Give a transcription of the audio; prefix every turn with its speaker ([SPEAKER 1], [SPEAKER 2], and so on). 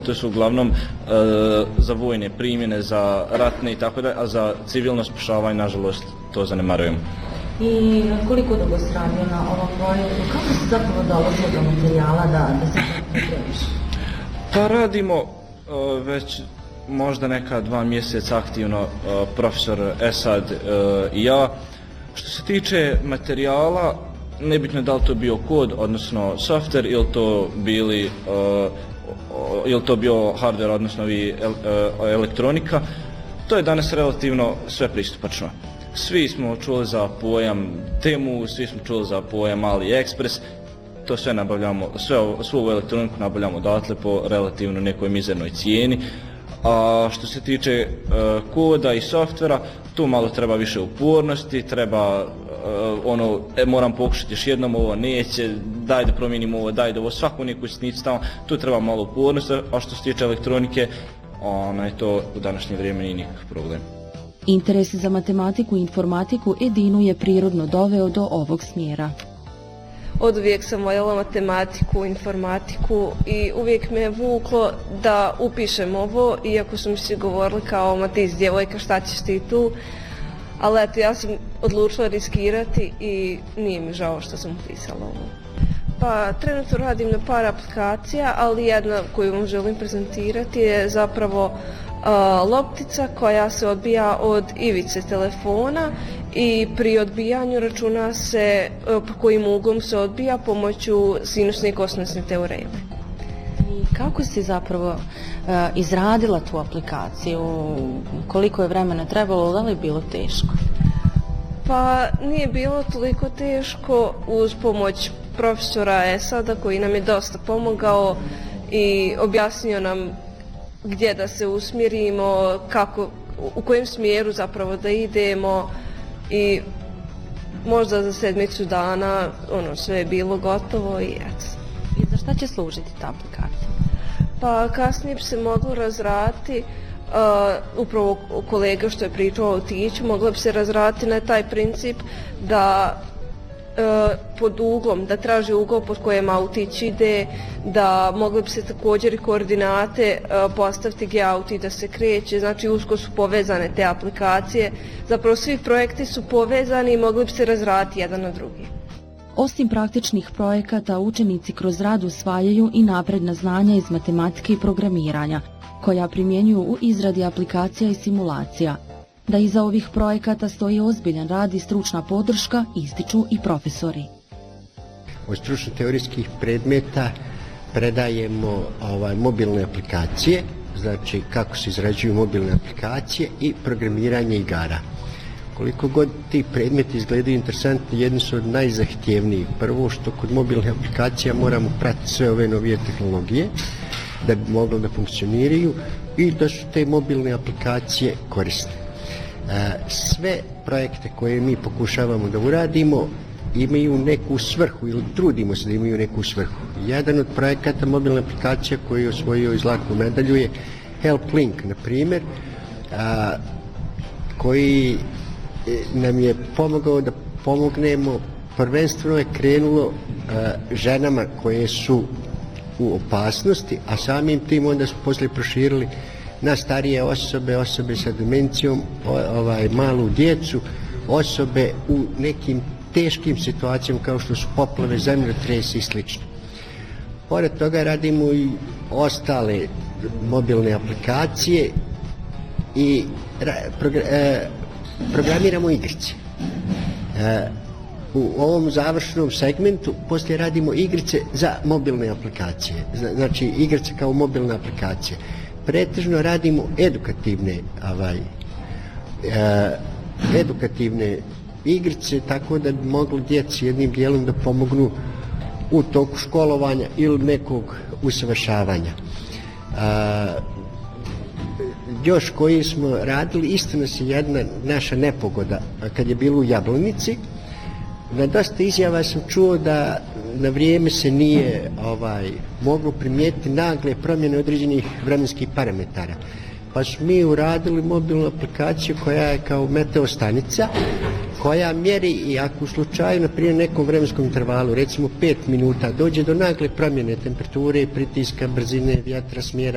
[SPEAKER 1] To su uglavnom za vojne primjene, za ratne i tako da, a za civilno spašavanje, nažalost, to zanemarujemo.
[SPEAKER 2] I koliko dugo se radio na ovom projektu? Kako se zapravo dolazi do materijala da se pripremiš?
[SPEAKER 1] Pa radimo već možda neka 2 mjeseca aktivno, profesor Esad i ja. Što se tiče materijala, nebitno da li to bio kod, odnosno softver, ili to bio hardware, odnosno elektronika, to je danas relativno sve pristupačno. Svi smo čuli za pojam Temu, svi smo čuli za pojam AliExpress, to sve nabavljamo, svu ovu elektroniku nabavljamo odatle po relativno nekoj mizernoj cijeni. A što se tiče koda i softvera, tu malo treba više upornosti, treba moram pokušati još jednom, ovo neće, daj da promijenim ovo, daj da ovo, svaku neku sitnicu tamo, tu treba malo upornosti, a što se tiče elektronike, to u današnje vrijeme nije nikakav problem.
[SPEAKER 3] Interes za matematiku i informatiku Edinu je prirodno doveo do ovog smjera.
[SPEAKER 4] Od uvijek sam voljela matematiku, informatiku i uvijek me je vuklo da upišem ovo, iako su mi svi govorili kao, ma ti si djevojka, šta ćeš ti tu? Ali eto, ja sam odlučila riskirati i nije mi žao što sam upisala ovo. Pa trenutno radim na par aplikacija, ali jedna koju vam želim prezentirati je zapravo loptica koja se odbija od ivice telefona i pri odbijanju računa se po kojim uglom se odbija pomoću sinusne i kosinusne teoreme.
[SPEAKER 2] I kako si zapravo izradila tu aplikaciju? Koliko je vremena trebalo, da li je bilo teško?
[SPEAKER 4] Pa nije bilo toliko teško, uz pomoć profesora Esada koji nam je dosta pomogao i objasnio nam gdje da se usmjerimo, u kojem smjeru zapravo da idemo i možda za 7 dana sve je bilo gotovo i eto.
[SPEAKER 2] I za šta će služiti ta aplikacija?
[SPEAKER 4] Pa kasnije bi se moglo razraditi, upravo kolega što je pričao o otiću, mogla bi se razraditi na taj princip da pod uglom, da traži ugao pod kojem autić ide, da mogli bi se također i koordinate postaviti gdje auti da se kreće, znači usko su povezane te aplikacije, zapravo svi projekti su povezani i mogli bi se razraditi jedan na drugi.
[SPEAKER 3] Osim praktičnih projekata, učenici kroz rad usvajaju i napredna znanja iz matematike i programiranja, koja primjenjuju u izradi aplikacija i simulacija. Da iza ovih projekata stoji ozbiljan rad i stručna podrška, ističu i profesori.
[SPEAKER 5] Od stručno-teorijskih predmeta predajemo mobilne aplikacije, znači kako se izrađuju mobilne aplikacije i programiranje igara. Koliko god ti predmeti izgledaju interesantni, jedni su od najzahtjevnijih. Prvo što kod mobilnih aplikacija moramo pratiti sve ove novije tehnologije da bi moglo da funkcioniraju i da su te mobilne aplikacije korisne. Sve projekte koje mi pokušavamo da uradimo imaju neku svrhu ili trudimo se da imaju neku svrhu. Jedan od projekata mobilne aplikacije koji je osvojio i zlatnu medalju je HelpLink, na primjer, koji nam je pomogao da pomognemo, prvenstveno je krenulo ženama koje su u opasnosti, a samim tim onda su poslije proširili na starije osobe, osobe sa demencijom, malu djecu, osobe u nekim teškim situacijama kao što su poplave, zemljotresi i sl. Pored toga radimo i ostale mobilne aplikacije i programiramo igrice. U ovom završnom segmentu poslije radimo igrice za mobilne aplikacije, znači igrice kao mobilne aplikacije. Pretežno radimo edukativne igrice, tako da bi mogli djeci jednim dijelom da pomognu u toku školovanja ili nekog usavršavanja. Još koji smo radili, isto nas je jedna naša nepogoda kad je bilo u Jablanici. Na dosta izjava sam čuo da na vrijeme se nije moglo primijetiti nagle promjene određenih vremenskih parametara. Pa smo mi uradili mobilnu aplikaciju koja je kao meteostanica, koja mjeri i ako u slučaju, na primjer, nekom vremenskom intervalu, recimo 5 minuta, dođe do nagle promjene temperature, pritiska, brzine, vjetra, smjera